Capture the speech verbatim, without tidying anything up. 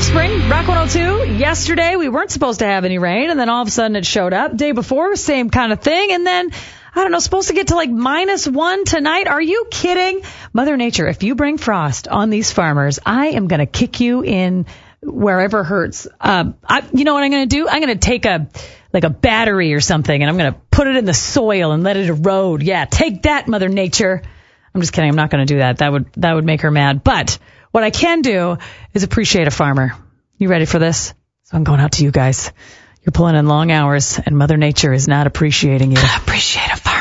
Offspring, Rock one oh two. Yesterday, we weren't supposed to have any rain, and then all of a sudden it showed up. Day before, same kind of thing, and then, I don't know, supposed to get to like minus one tonight. Are you kidding? Mother Nature, if you bring frost on these farmers, I am going to kick you in wherever hurts. Um, I, you know what I'm going to do? I'm going to take a, like a battery or something, and I'm going to put it in the soil and let it erode. Yeah, take that, Mother Nature. I'm just kidding. I'm not going to do that. That would, that would make her mad. But what I can do is appreciate a farmer. You ready for this? So I'm going out to you guys. You're pulling in long hours, and Mother Nature is not appreciating you. Appreciate a farmer.